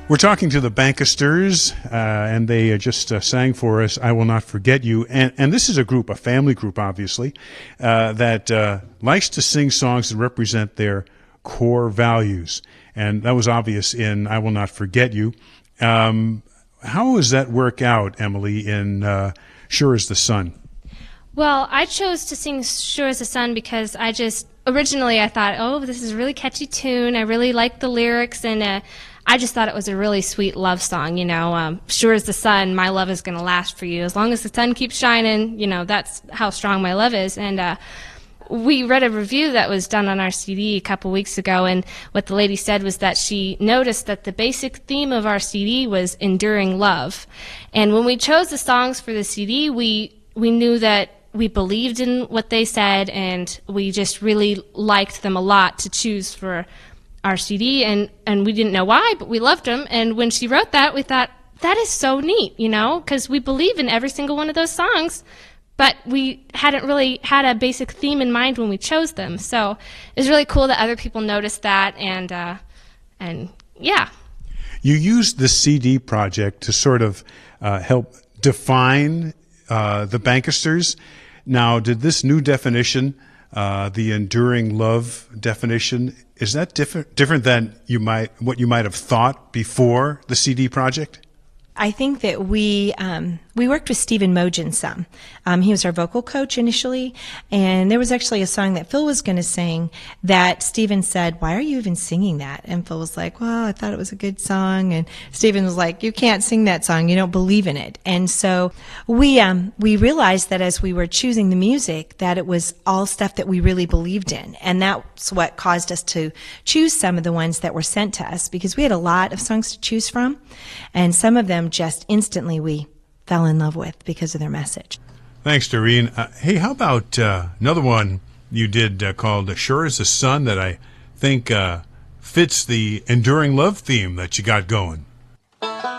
We're talking to the Bankisters, and they just sang for us, I Will Not Forget You. And this is a group, a family group, obviously, that likes to sing songs that represent their core values. And that was obvious in I Will Not Forget You. How does that work out, Emily, in Sure as the Sun? Well, I chose to sing Sure as the Sun because originally I thought, oh, this is a really catchy tune. I really like the lyrics, and I just thought it was a really sweet love song, sure as the sun, my love is going to last for you. As long as the sun keeps shining, that's how strong my love is. And we read a review that was done on our CD a couple weeks ago, and what the lady said was that she noticed that the basic theme of our CD was enduring love. And when we chose the songs for the CD, we knew that we believed in what they said, and we just really liked them a lot to choose for our CD, and we didn't know why, but we loved them. And when she wrote that, we thought, that is so neat, because we believe in every single one of those songs, but we hadn't really had a basic theme in mind when we chose them. So it was really cool that other people noticed that, and yeah. You used the CD project to sort of help define the Bankisters. Now, did this new definition, the enduring love definition, is that different than what you might have thought before the CD project? I think that we worked with Stephen Mogen some. He was our vocal coach initially, and there was actually a song that Phil was going to sing that Stephen said, why are you even singing that? And Phil was like, well, I thought it was a good song. And Stephen was like, you can't sing that song. You don't believe in it. And so we realized that as we were choosing the music, that it was all stuff that we really believed in. And that's what caused us to choose some of the ones that were sent to us, because we had a lot of songs to choose from, and some of them just instantly we fell in love with because of their message. Thanks, Doreen. Hey, how about another one you did called Sure as the Sun that I think fits the enduring love theme that you got going?